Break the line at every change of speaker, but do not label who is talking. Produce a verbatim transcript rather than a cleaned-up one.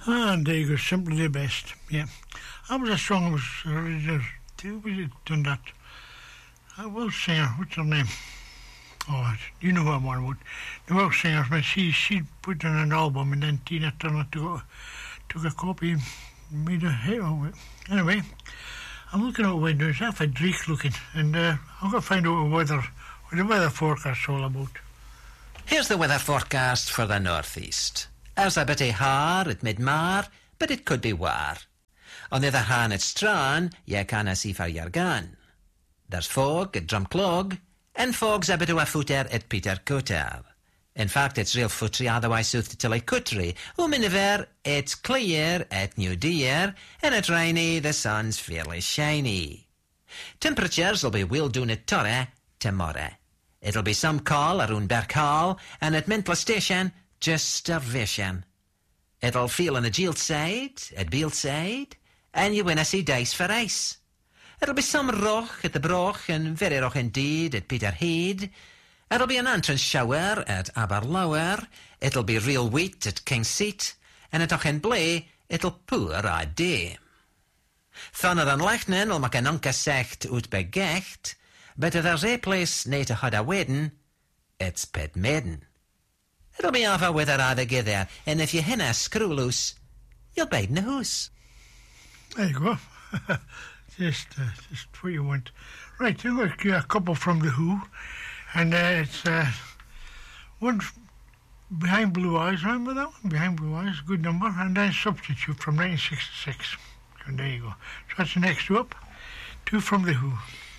Ah, there you go, simply the best. Yeah. I was a song was original. Who was it done that? I will singer, what's her name? Oh, you know who I'm on about. The Welsh singer, man, she she put on an album and then Tina Turner took, took a copy and made a hit of it. Anyway, I'm looking out the window, it's half a dreich looking, and uh, I'm going to find out what weather, what the weather forecast's all about.
Here's the weather forecast for the northeast. There's a bit of haar at mid-mar, but it could be war. On the other hand, it's strong, you canna see for your gun. There's fog at Drumclog, and fog's a bit of a footer at Peter Cotter. In fact, it's real footry otherwise south to Tillycutry. Whenever it's clear at New Deer, and it's rainy, the sun's fairly shiny. Temperatures will be well down at Torre tomorrow. It'll be some call around Birkhall, and at Mintla Station, just starvation. It'll feel on the Gield side, at Beeld side, and you winna see dice for ice. It'll be some roch at the Broch, and very roch indeed at Peterhead. It'll be an entrance shower at Aberlour. It'll be real wheat at Kingseat, and at Auchenblay, it'll pour a day. Thunder and lightning will make an unca secht out by Gecht, but if there's a place nae to had a wedding, it's Pitmaiden. It'll be off a weather either gither, and if you hinna a screw loose, you'll bide in the house.
There you go. just, uh, just where you went. Right, I'm going to give you a couple from The Who, and uh, it's uh, one Behind Blue Eyes, remember that one? Behind Blue Eyes, good number, and then Substitute from nineteen sixty-six. And there you go. So that's the next two up. Two from The Who.